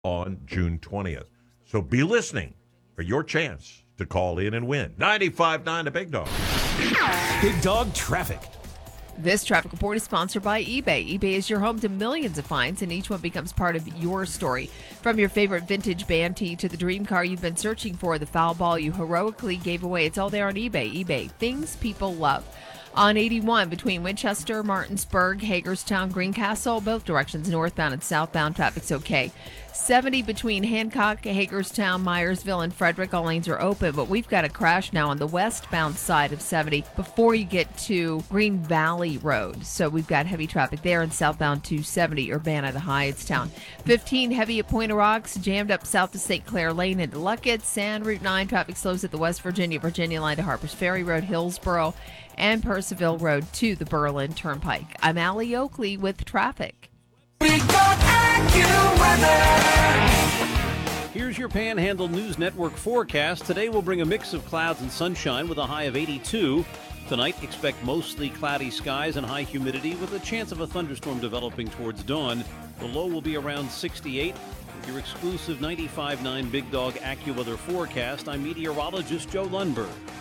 on June 20th. So be listening for your chance to call in and win. 95.9 The Big Dog. Big Dog Traffic. This traffic report is sponsored by eBay. eBay is your home to millions of finds, and each one becomes part of your story. From your favorite vintage band tee to the dream car you've been searching for, the foul ball you heroically gave away, it's all there on eBay. eBay, things people love. On 81 between Winchester, Martinsburg, Hagerstown, Greencastle, both directions northbound and southbound, traffic's okay. 70 between Hancock, Hagerstown, Myersville, and Frederick, all lanes are open, but we've got a crash now on the westbound side of 70 before you get to Green Valley Road. So we've got heavy traffic there, and southbound 270, Urbana to Hyattstown. 15 heavy at Point of Rocks, jammed up south to St. Clair Lane into Luckett's, and Route 9 traffic slows at the West Virginia line to Harpers Ferry Road, Hillsboro, and Percival Road to the Berlin Turnpike. I'm Allie Oakley with traffic. Here's your Panhandle News Network forecast. Today will bring a mix of clouds and sunshine with a high of 82. Tonight, expect mostly cloudy skies and high humidity with a chance of a thunderstorm developing towards dawn. The low will be around 68. With your exclusive 95.9 Big Dog AccuWeather forecast, I'm meteorologist Joe Lundberg.